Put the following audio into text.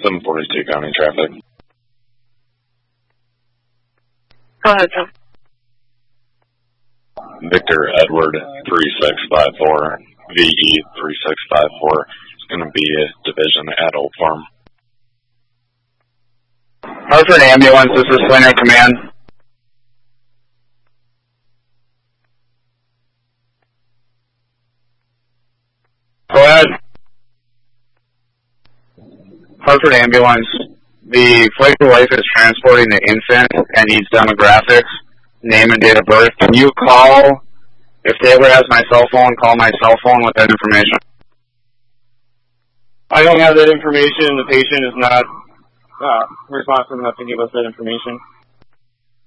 742 County Traffic. Go ahead, John. Victor Edward 3654, VE 3654. It's going to be a division at Old Farm. Hartford Ambulance, this is Slinger Command. Go ahead. Hartford Ambulance, the flight of life is transporting the infant and needs demographics, name and date of birth. Can you call, if Taylor has my cell phone, call my cell phone with that information? I don't have that information. The patient is not responsible enough to give us that information.